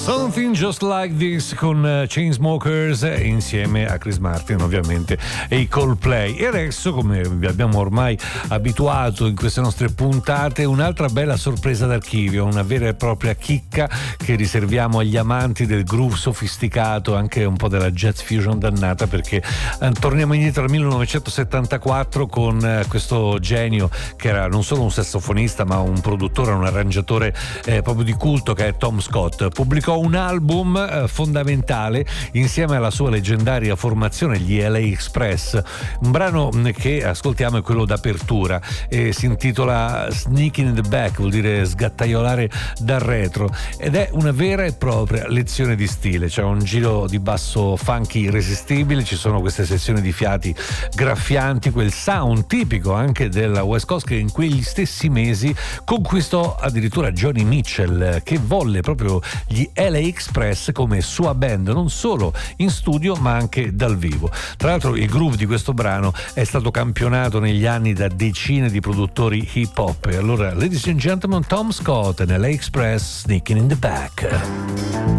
Something Just Like This con Chainsmokers insieme a Chris Martin ovviamente e i Coldplay. E adesso, come vi abbiamo ormai abituato in queste nostre puntate, un'altra bella sorpresa d'archivio, una vera e propria chicca che riserviamo agli amanti del groove sofisticato, anche un po' della jazz fusion dannata, perché torniamo indietro al 1974 con questo genio che era non solo un sassofonista ma un produttore, un arrangiatore proprio di culto, che è Tom Scott. Pubblicò un album fondamentale insieme alla sua leggendaria formazione, gli LA Express. Un brano che ascoltiamo è quello d'apertura e si intitola Sneaking in the Back, vuol dire sgattaiolare dal retro, ed è una vera e propria lezione di stile. C'è un giro di basso funky irresistibile, ci sono queste sezioni di fiati graffianti, quel sound tipico anche della West Coast che in quegli stessi mesi conquistò addirittura Johnny Mitchell, che volle proprio gli LA Express come sua band, non solo in studio ma anche dal vivo. Tra l'altro il groove di questo brano è stato campionato negli anni da decine di produttori hip hop. E allora, ladies and gentlemen, Tom Scott e LA Express, Sneaking in the Back.